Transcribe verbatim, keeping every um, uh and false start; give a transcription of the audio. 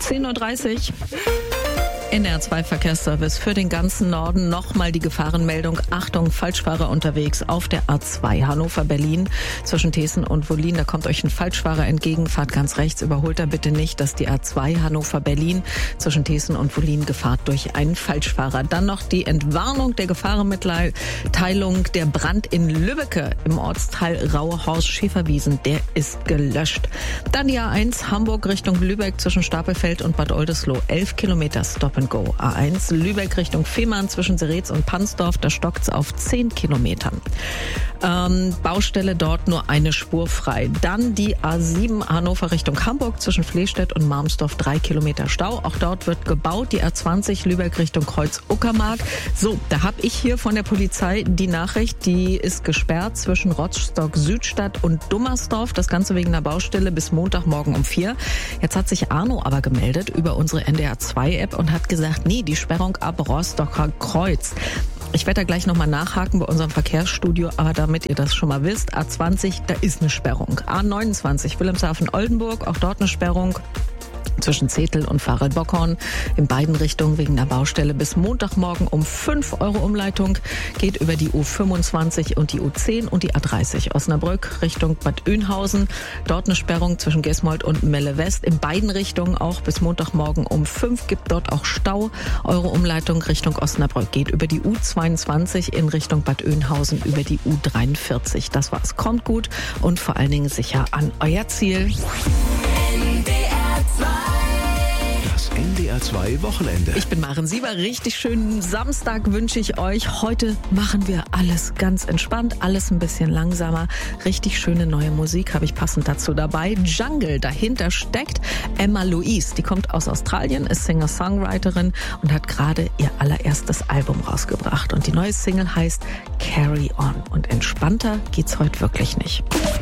zehn Uhr dreißig. N D R zwei Verkehrsservice für den ganzen Norden. Nochmal die Gefahrenmeldung. Achtung, Falschfahrer unterwegs auf der A zwei Hannover-Berlin zwischen Thesen und Wollin. Da kommt euch ein Falschfahrer entgegen. Fahrt ganz rechts, überholt er bitte nicht. Das ist die A zwei Hannover-Berlin zwischen Thesen und Wollin. Gefahrt durch einen Falschfahrer. Dann noch die Entwarnung der Gefahrenmitteilung. Der Brand in Lübbecke im Ortsteil Rauhorst-Schäferwiesen. Der ist gelöscht. Dann die A eins Hamburg Richtung Lübeck zwischen Stapelfeld und Bad Oldesloe. elf Kilometer Stop and Go. A eins Lübeck Richtung Fehmarn zwischen Seretz und Pansdorf, da stockt's auf zehn Kilometern. Ähm, Baustelle dort nur eine Spur frei. Dann die A sieben Hannover Richtung Hamburg zwischen Flehstedt und Marmsdorf, drei Kilometer Stau. Auch dort wird gebaut. Die A zwanzig Lübeck Richtung Kreuz-Uckermark. So, da habe ich hier von der Polizei die Nachricht, die ist gesperrt zwischen Rostock-Südstadt und Dummersdorf. Das Ganze wegen einer Baustelle bis Montagmorgen um vier. Jetzt hat sich Arno aber gemeldet über unsere N D R zwei App und hat gesagt, nee, die Sperrung ab Rostocker Kreuz. Ich werde da gleich nochmal nachhaken bei unserem Verkehrsstudio, aber damit ihr das schon mal wisst, A zwanzig, da ist eine Sperrung. A neunundzwanzig Wilhelmshaven-Oldenburg, auch dort eine Sperrung zwischen Zetel und Farel-Bockhorn in beiden Richtungen wegen der Baustelle bis Montagmorgen um fünf Euro Umleitung. Geht über die U fünfundzwanzig und die U zehn und die A dreißig Osnabrück Richtung Bad Oeynhausen. Dort eine Sperrung zwischen Gesmold und Melle West. In beiden Richtungen auch bis Montagmorgen um fünf. Gibt dort auch Stau. Eure Umleitung Richtung Osnabrück geht über die U zweiundzwanzig in Richtung Bad Oeynhausen über die U dreiundvierzig. Das war's. Kommt gut und vor allen Dingen sicher an euer Ziel. N D R zwei Wochenende. Ich bin Maren Sieber. Richtig schönen Samstag wünsche ich euch. Heute machen wir alles ganz entspannt, alles ein bisschen langsamer. Richtig schöne neue Musik habe ich passend dazu dabei. Jungle, dahinter steckt Emma Louise. Die kommt aus Australien, ist Singer-Songwriterin und hat gerade ihr allererstes Album rausgebracht. Und die neue Single heißt Carry On. Und entspannter geht's heute wirklich nicht.